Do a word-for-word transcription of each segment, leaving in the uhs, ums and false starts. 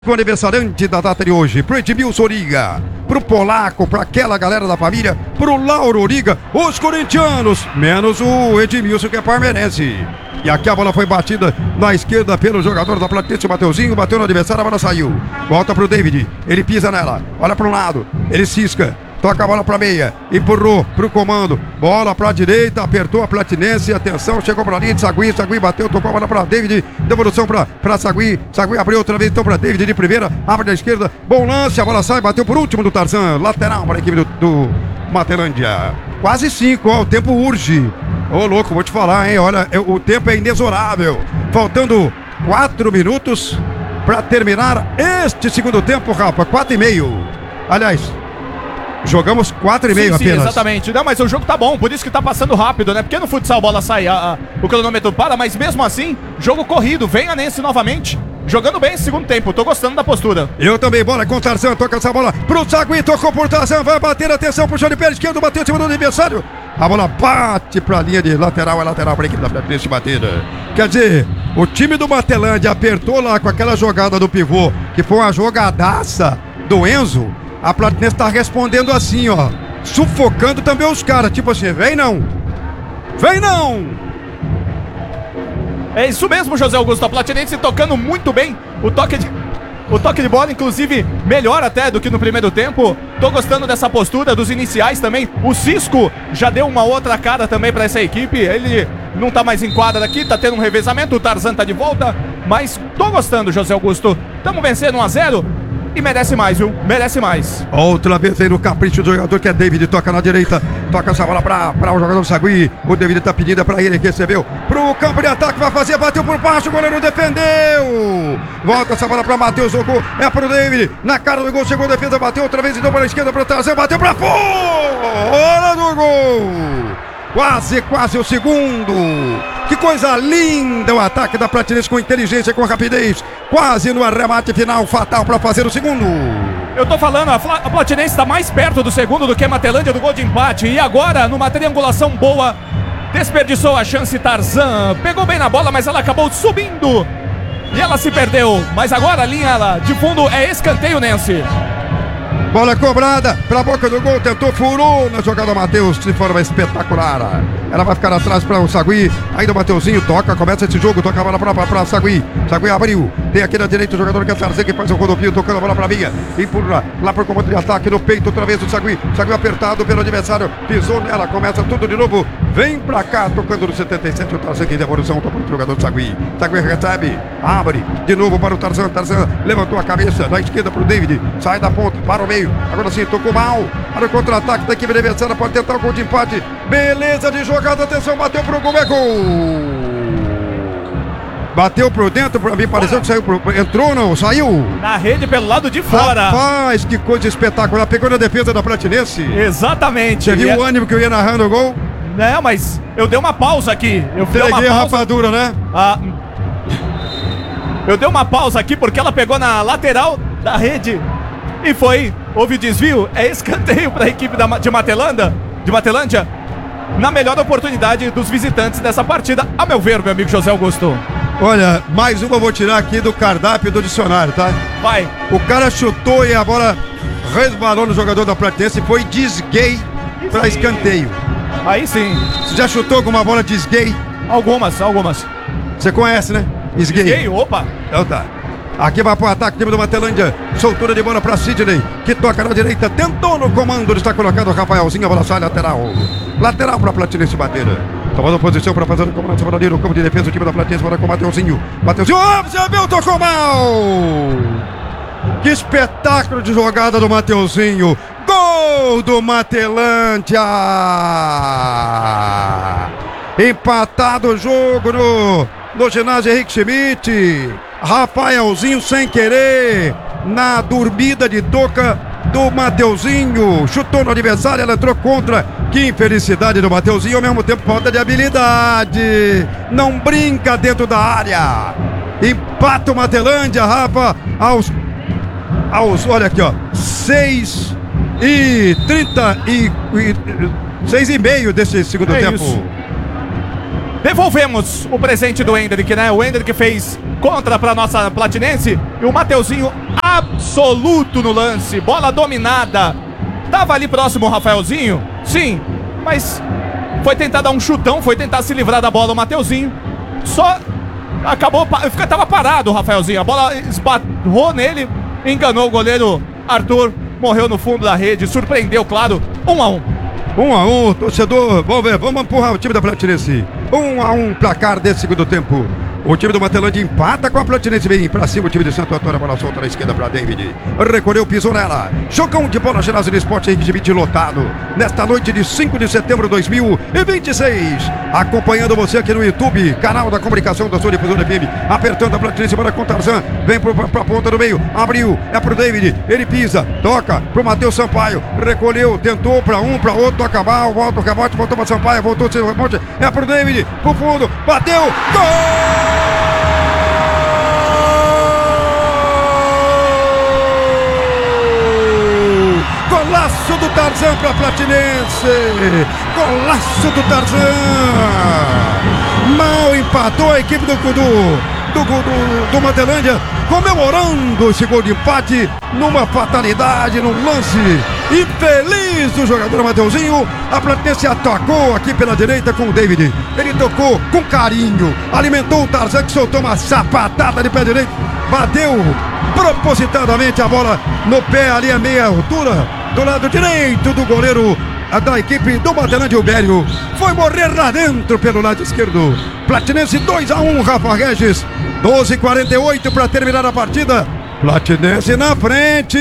O aniversariante da data de hoje, pro Edmilson Origa, pro Polaco, pra aquela galera da família, pro Lauro Origa, os corintianos, menos o Edmilson que é parmeirense. E aqui a bola foi batida na esquerda pelo jogador da Platense, o Mateuzinho, bateu no adversário, a bola saiu. Volta pro David, ele pisa nela, olha pro lado, ele cisca. Toca a bola pra meia, empurrou pro comando, bola pra direita, apertou a Platinense, atenção, chegou pra linha de Sagui, Sagui bateu, tocou a bola pra David, devolução pra, pra Sagui, Sagui abriu outra vez, então pra David de primeira, abre da esquerda, bom lance, a bola sai, bateu por último do Tarzan, lateral para a equipe do, do Matelândia. Quase cinco, ó, o tempo urge. Ô louco, vou te falar, hein, olha, o tempo é inexorável, faltando quatro minutos pra terminar este segundo tempo, rapaz, quatro e meio, aliás... Jogamos quatro e meio apenas. Sim, exatamente. Não, mas o jogo tá bom, por isso que tá passando rápido, né? Porque no futsal a bola sai, a, a, o cronômetro para, mas mesmo assim, jogo corrido. Vem a Nense novamente, jogando bem esse segundo tempo. Tô gostando da postura. Eu também, bola com o Tarzan, toca essa bola pro Sagui, tocou por Tarzan, vai bater, atenção, puxou de pé esquerdo, bateu em cima do adversário. A bola bate pra linha de lateral, é lateral pra equipe da Platense batida. Quer dizer, o time do Matelândia apertou lá com aquela jogada do pivô, que foi uma jogadaça do Enzo. A Platense tá respondendo assim, ó, sufocando também os caras, tipo assim, vem não, vem não. É isso mesmo, José Augusto, a Platinense tocando muito bem, o toque de, o toque de bola, inclusive, melhor até do que no primeiro tempo. Tô gostando dessa postura, dos iniciais também. O Cisco já deu uma outra cara também pra essa equipe, ele não tá mais em quadra aqui, tá tendo um revezamento, o Tarzan tá de volta, mas tô gostando, José Augusto. Tamo vencendo um a zero. E merece mais, viu? Merece mais. Outra vez aí no capricho do jogador que é David. Toca na direita. Toca essa bola pra, pra o jogador Sagui. O David tá pedindo pra ele que recebeu. Pro campo de ataque, vai fazer. Bateu por baixo. O goleiro defendeu. Volta essa bola pra Matheus. Jogou. É pro David. Na cara do gol. Chegou a defesa. Bateu outra vez. Então para a esquerda. Pra trás. Bateu pra fora do gol. Quase, quase o segundo. Que coisa linda o ataque da Platinense com inteligência, com rapidez. Quase no arremate final fatal para fazer o segundo. Eu tô falando, a, Fla- a Platinense está mais perto do segundo do que a Matelândia do gol de empate. E agora, numa triangulação boa, desperdiçou a chance Tarzan. Pegou bem na bola, mas ela acabou subindo. E ela se perdeu. Mas agora a linha ela, de fundo é escanteio, Nense. Bola cobrada pra boca do gol, tentou, furou na jogada Matheus de forma espetacular. Ela vai ficar atrás para o Sagui, ainda o Mateuzinho toca, começa esse jogo, toca a bola pra, pra, pra Sagui. Sagui abriu, tem aqui na direita o jogador que é Tarzan, que faz o rodopio, tocando a bola pra Minha. Empurra lá pro comando de ataque, no peito outra vez o Sagui. Sagui apertado pelo adversário, pisou nela, começa tudo de novo. Vem pra cá, tocando no setenta e sete, o Tarzan que em devolução, toca pro jogador Sagui. Sagui recebe, abre, de novo para o Tarzan. Tarzan levantou a cabeça, na esquerda pro David, sai da ponta, para o meio. Agora sim, tocou mal. Para o contra-ataque da equipe adversária, pode tentar o gol de empate. Beleza de jogada, atenção, bateu pro gol, é gol. Bateu por dentro, pra mim pareceu que saiu, pro... entrou não, saiu. Na rede pelo lado de fora. Rapaz, que coisa espetacular, pegou na defesa da Platinense. Exatamente. Você viu é... o ânimo que eu ia narrando o gol? Não, mas eu dei uma pausa aqui. Eu dei uma Peguei a pausa... rapadura, né? Ah, eu dei uma pausa aqui porque ela pegou na lateral da rede. E foi, houve desvio, é escanteio para a equipe da, de Matelândia, de Matelândia, na melhor oportunidade dos visitantes dessa partida, a meu ver, meu amigo José Augusto. Olha, mais uma eu vou tirar aqui do cardápio do dicionário, tá? Vai. O cara chutou e a bola resbalou no jogador da Platense e foi desguei para escanteio. Aí sim. Você já chutou alguma bola desguei? Algumas, algumas. Você conhece, né? Esguei. Esguei, opa. Então tá. Aqui vai pro ataque, time do Matelândia. Soltura de bola pra Sidney, que toca na direita. Tentou no comando, está colocado o Rafaelzinho. A bola sai lateral. Lateral pra Platinense bater. Tomando posição pra fazer o comando ali no campo de defesa. O time da Platinense para com o Mateuzinho. Mateuzinho, oh, você viu, tocou mal. Que espetáculo de jogada do Mateuzinho. Gol do Matelândia. Empatado o jogo no, no ginásio Henrique Schmidt. Rafaelzinho sem querer, na dormida de toca do Mateuzinho, chutou no adversário, ela entrou contra. Que infelicidade do Mateuzinho, ao mesmo tempo falta de habilidade, não brinca dentro da área. Empata o Matelândia, Rafa, aos, aos, olha aqui ó, seis e trinta e, e seis e meio desse segundo é tempo. Isso. Devolvemos o presente do Hendrick, né? O Hendrick fez contra pra nossa Platinense. E o Mateuzinho absoluto no lance. Bola dominada. Tava ali próximo o Rafaelzinho. Sim, mas foi tentar dar um chutão. Foi tentar se livrar da bola o Mateuzinho. Só acabou... Tava parado o Rafaelzinho. A bola esbarrou nele. Enganou o goleiro Arthur. Morreu no fundo da rede. Surpreendeu, claro. Um a um. Um a um, torcedor, vamos ver, vamos empurrar o time da Platinense. Um a um, placar desse segundo tempo. O time do Matelândia empata com a Platinense, vem pra cima o time de Santo Antônio, bola solta na esquerda pra David. Recolheu, pisou nela. Chocão de bola, ginásio de esporte, exibite lotado. Nesta noite de cinco de setembro de dois mil e vinte e seis. Acompanhando você aqui no YouTube, canal da comunicação da sua difusora F M. Apertando a Platinense, bola com Tarzan. Vem pro, pra, pra ponta do meio, abriu, é pro David. Ele pisa, toca pro Matheus Sampaio. Recolheu, tentou pra um, pra outro, toca mal, volta o rebote, voltou pra Sampaio, voltou o rebote. É pro David, pro fundo, bateu, gol! Golaço do Tarzan para Platinense! Golaço do Tarzan! Mal empatou a equipe do do, do, do, do Matelândia, comemorando esse gol de empate numa fatalidade, num lance infeliz do jogador Mateuzinho. A Platinense atacou aqui pela direita com o David. Ele tocou com carinho, alimentou o Tarzan, que soltou uma sapatada de pé direito, bateu propositadamente a bola no pé ali a meia altura do lado direito do goleiro da equipe do Matelândia. Ubério foi morrer lá dentro pelo lado esquerdo. Platinense dois a um, Rafa Regis, doze e quarenta e oito para terminar a partida. Platinense na frente.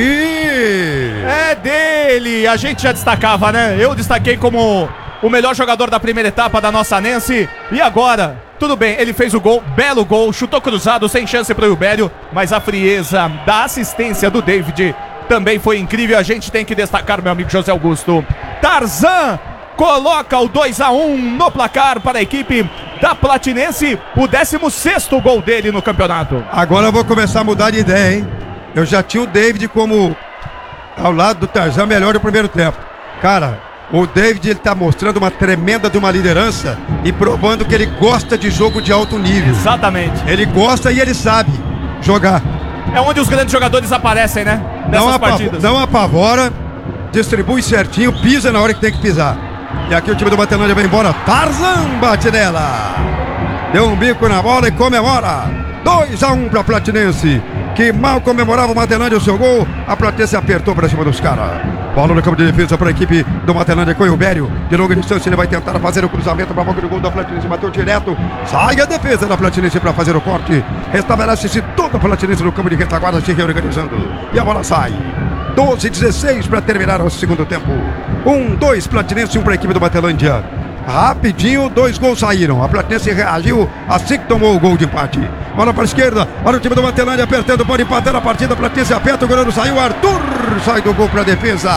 É dele, a gente já destacava, né? Eu destaquei como o melhor jogador da primeira etapa da nossa Nense. E agora, tudo bem, ele fez o gol, belo gol, chutou cruzado, sem chance para o Ubério, mas a frieza da assistência do David também foi incrível. A gente tem que destacar, meu amigo José Augusto. Tarzan coloca o dois a um no placar para a equipe da Platinense, o décimo sexto gol dele no campeonato. Agora eu vou começar a mudar de ideia, hein? Eu já tinha o David como ao lado do Tarzan melhor do primeiro tempo. Cara, o David, ele tá mostrando uma tremenda de uma liderança e provando que ele gosta de jogo de alto nível. Exatamente. Ele gosta e ele sabe jogar. É onde os grandes jogadores aparecem, né? Nessas não, partidas. Não apavora, distribui certinho, pisa na hora que tem que pisar. E aqui o time do Matelândia vai embora. Tarzan bate nela. Deu um bico na bola e comemora. dois a um para Platinense, que mal comemorava o Matelândia o seu gol. A Platinense apertou para cima dos caras. Bola no campo de defesa para a equipe do Matelândia com o Ubério. De longa distância ele vai tentar fazer o cruzamento para a boca do gol da Platinense. Bateu direto. Sai a defesa da Platinense para fazer o corte. Restabelece-se toda a Platinense no campo de retaguarda, se reorganizando. E a bola sai. doze a dezesseis para terminar o segundo tempo. um, dois Platinense, um para a equipe do Matelândia. Rapidinho, dois gols saíram. A Platinense reagiu assim que tomou o gol de empate. Bola para a esquerda, olha o time do Matelândia apertando, pode empatar a partida. A Platinense aperta, o goleiro saiu, Arthur sai do gol para a defesa.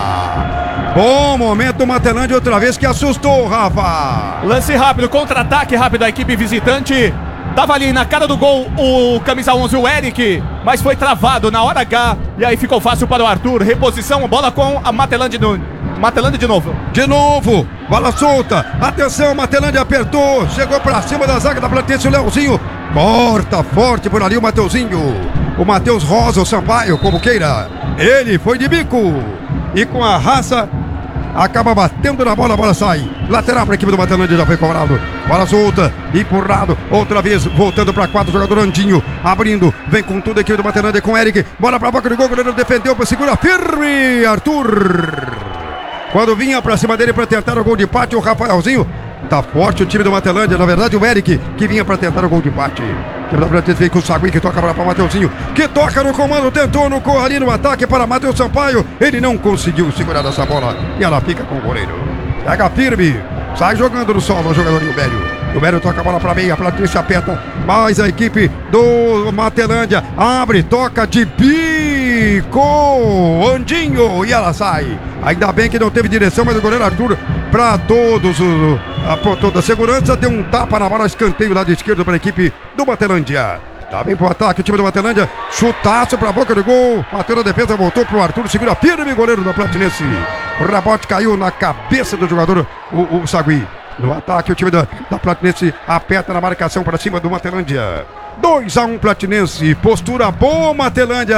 Bom momento o Matelândia outra vez, que assustou, Rafa. Lance rápido, contra-ataque rápido da equipe visitante. Tava ali na cara do gol o camisa onze, o Eric, mas foi travado na hora H. E aí ficou fácil para o Arthur. Reposição, bola com a Matelândia no... Matelândia de novo. De novo, bola solta. Atenção, Matelândia apertou. Chegou pra cima da zaga da Platense, o Leozinho. Corta forte por ali o Mateuzinho. O Matheus Rosa, o Sampaio, como queira. Ele foi de bico. E com a raça, acaba batendo na bola, a bola sai. Lateral para a equipe do Matelândia, já foi cobrado. Bola solta, empurrado. Outra vez, voltando para quatro, jogador Andinho. Abrindo, vem com tudo a equipe do Matelândia com o Eric. Bola para a boca do gol, o goleiro defendeu, segura firme, Arthur. Quando vinha pra cima dele pra tentar o gol de empate, o Rafaelzinho. Tá forte o time do Matelândia, na verdade o Eric, que vinha pra tentar o gol de empate. O time da Platense veio com o Sagui, que toca para o Mateuzinho, que toca no comando, tentou no ali no ataque para Matheus Sampaio. Ele não conseguiu segurar essa bola e ela fica com o goleiro. Pega firme, sai jogando no solo o jogador Ubério. Ubério toca a bola pra meia, a Platense aperta, mas a equipe do Matelândia abre, toca de bico, Andinho, e ela sai. Ainda bem que não teve direção, mas o goleiro Arthur, para todos, o, a, por toda a segurança, deu um tapa na bola, escanteio lado esquerdo para a equipe do Matelândia. Tá bem pro ataque o time do Matelândia, chutaço pra boca do gol, bateu na defesa, voltou pro Arthur, segura firme, goleiro da Platinense. O rebote caiu na cabeça do jogador, o, o Sagui. No ataque, o time da, da Platinense aperta na marcação para cima do Matelândia. dois a um Platinense, postura boa Matelândia.